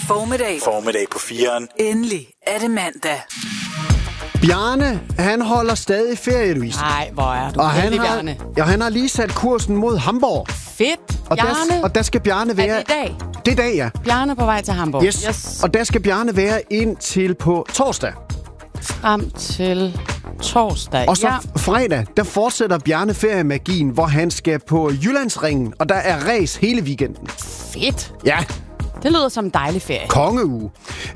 Formiddag på 4'eren. Endelig er det mandag. Bjarne, han holder stadig ferie, Louise. Nej, hvor er du og han har lige sat kursen mod Hamburg. Fedt, Bjarne. Og der skal Bjarne være... Er det i dag? Det er i dag, ja. Bjarne på vej til Hamburg. Yes. Og der skal Bjarne være indtil på torsdag. Frem til torsdag. Og så fredag, der fortsætter Bjarne feriemagien, hvor han skal på Jyllandsringen, og der er race hele weekenden. Fedt. Ja. Det lyder som en dejlig ferie. Kongeuge.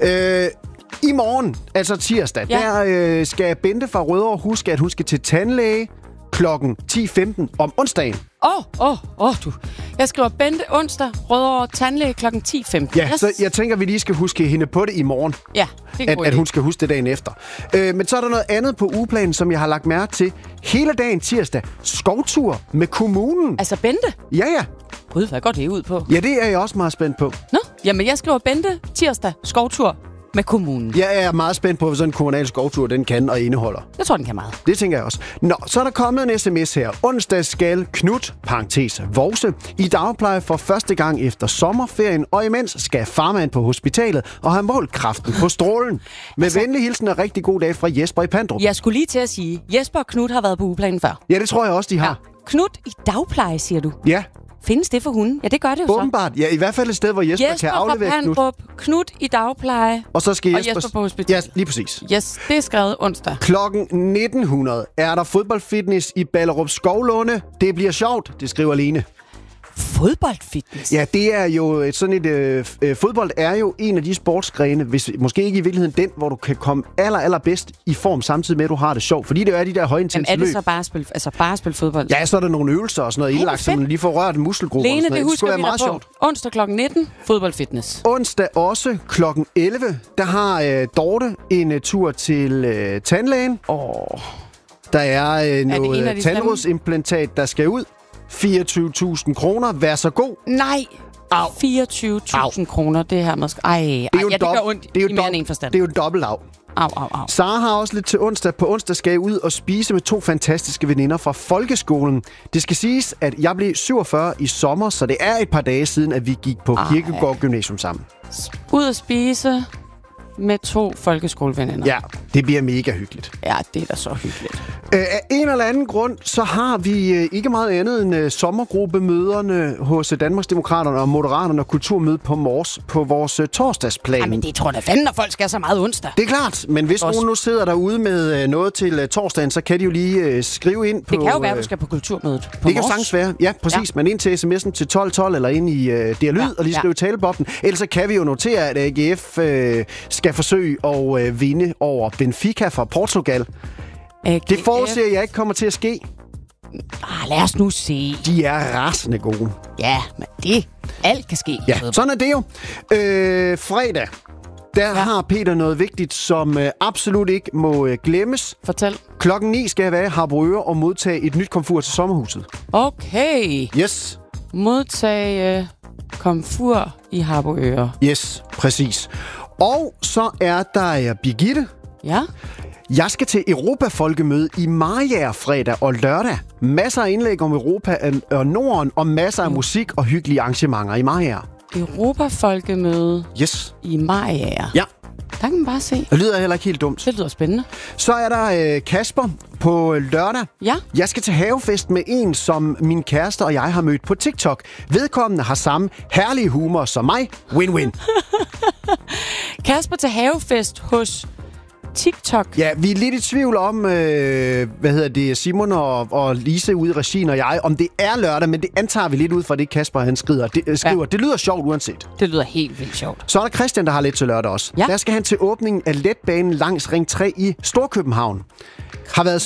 I morgen, altså tirsdag, der skal Bente fra Rødovre huske, at hun skal til tandlæge klokken 10:15 om onsdagen. Du. Jeg skriver Bente onsdag, Rødovre tandlæge klokken 10:15. Ja, yes. Så jeg tænker, vi lige skal huske hende på det i morgen. Ja, det er at hun skal huske det dagen efter. Men så er der noget andet på ugeplanen, som jeg har lagt mærke til. Hele dagen tirsdag, skovtur med kommunen. Altså Bente? Ja. Gud, hvad går det ud på? Ja, det er jeg også meget spændt på. Nå, jamen jeg skriver Bente tirsdag, skovtur med kommunen. Jeg er meget spændt på, hvad sådan en kommunal skovtur den kan og indeholder. Jeg tror, den kan meget. Det tænker jeg også. Nå, så er der kommet en sms her. Onsdag skal Knut, Vose, i dagpleje for første gang efter sommerferien, og imens skal farmand på hospitalet og have målt kraften på strålen. Med venlig hilsen og rigtig god dag fra Jesper i Pandrup. Jeg skulle lige til at sige, Jesper og Knut har været på ugeplanen før. Ja, det tror jeg også, de har. Ja. Knut i dagpleje, siger du? Ja. Findes det for hunden? Ja, det gør det jo åbenbart. Ja, i hvert fald et sted, hvor Jesper kan aflevere Knut. Knut i dagpleje. Og så skal Jesper på hospital. Ja, lige præcis. Yes, det er skrevet onsdag. Klokken 1900 er der fodboldfitness i Ballerup Skovlunde. Det bliver sjovt, det skriver Lene. Fodboldfitness? Ja, det er jo sådan et... fodbold er jo en af de sportsgrene, hvis måske ikke i virkeligheden den, hvor du kan komme allerbedst i form, samtidig med, at du har det sjovt. Fordi det er de der højintense løb. Men er det så bare at spille fodbold? Ja, så er der nogle øvelser og sådan noget indlagt, så man lige får rørt muskelgrupper. Lene, det husker vi meget på. Sjovt. Onsdag kl. 19, fodboldfitness. Onsdag også kl. 11, der har Dorte en tur til tandlægen. Der er noget tandrodsimplantat, der skal ud. 24.000 kroner. Vær så god. Nej. 24.000 kroner, det her måske. Det gør ondt i mere end en forstand. Det er jo dobbelt af. Au. Sara har også lidt til onsdag. På onsdag skal jeg ud og spise med 2 fantastiske veninder fra folkeskolen. Det skal siges, at jeg blev 47 i sommer, så det er et par dage siden, at vi gik på Kirkegaard Gymnasium sammen. Ud at spise med 2 folkeskoleveninder. Ja, det bliver mega hyggeligt. Ja, det er da så hyggeligt. Af en eller anden grund, så har vi ikke meget andet end sommergruppemøderne hos Danmarksdemokraterne og Moderaterne og Kulturmøde på Mors på vores torsdagsplan. Jamen, det tror jeg da fanden, når folk skal så meget onsdag. Det er klart, men hvis nogen nu sidder derude med noget til torsdagen, så kan de jo lige skrive ind på... Det kan jo være, at du skal på Kulturmødet på Det kan jo sagtens være, ja, præcis. Ja. Men ind til sms'en til 1212 eller ind i Dialyd og lige skrive talebobben. Ellers så kan vi jo notere, at AGF skal forsøge at vinde over Benfica fra Portugal. Det forudser jeg ikke kommer til at ske. Lad os nu se. De er rasende gode. Ja, men alt kan ske. Ja, sådan er det jo. Fredag, der har Peter noget vigtigt, som absolut ikke må glemmes. Fortæl. Klokken 9 skal jeg være i Harboøre og modtage et nyt komfur til sommerhuset. Okay. Yes. Modtage komfur i Harboøre. Yes, præcis. Og så er der Birgitte. Ja. Jeg skal til Europa-folkemøde i Mariager fredag og lørdag. Masser af indlæg om Europa og Norden, og masser af musik og hyggelige arrangementer i Mariager. Europa-folkemøde i Mariager. Ja. Der kan man bare se. Det lyder heller ikke helt dumt. Det lyder spændende. Så er der Kasper på lørdag. Ja. Jeg skal til havefest med en, som min kæreste og jeg har mødt på TikTok. Vedkommende har samme herlige humor som mig. Win-win. Kasper til havefest hos TikTok. Ja, vi er lidt i tvivl om, Simon og Lise ude i regien og jeg, om det er lørdag, men det antager vi lidt ud fra det, Kasper han skriver. Det lyder sjovt uanset. Det lyder helt vildt sjovt. Så er der Christian, der har lidt til lørdag også. Ja. Der skal han til åbningen af letbanen langs Ring 3 i Storkøbenhavn. Har været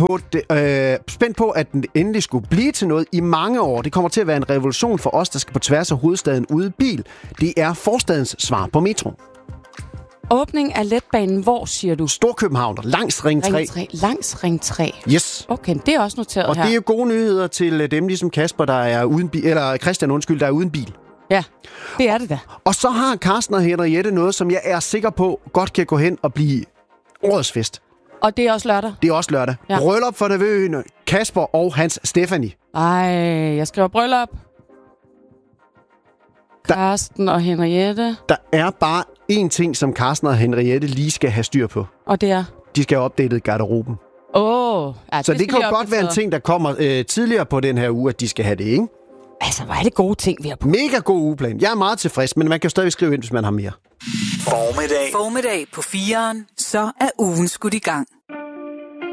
spændt på, at den endelig skulle blive til noget i mange år. Det kommer til at være en revolution for os, der skal på tværs af hovedstaden ude i bil. Det er forstadens svar på metro. Åbning af letbanen, hvor siger du? Storkøbenhavn, langs Ring 3. Langs Ring 3? Yes. Okay, det er også noteret og her. Og det er jo gode nyheder til dem, ligesom Kasper, der er uden bil, eller Christian, der er uden bil. Ja, det er det da. Og så har Carsten og Henriette noget, som jeg er sikker på, godt kan gå hen og blive årets fest. Og det er også lørdag? Det er også lørdag. Ja. Bryllup for nevøen Kasper og hans Stephanie. Ej, jeg skriver bryllup. Karsten og Henriette. Der er bare én ting, som Karsten og Henriette lige skal have styr på. Og det er? De skal have opdateret garderoben. Ja, så det kan jo godt være en ting, der kommer tidligere på den her uge, at de skal have det, ikke? Altså, hvor er det gode ting, vi har på. Mega god ugeplan. Jeg er meget tilfreds, men man kan jo stadig skrive ind, hvis man har mere. Formiddag på 4'eren, så er ugen skudt i gang.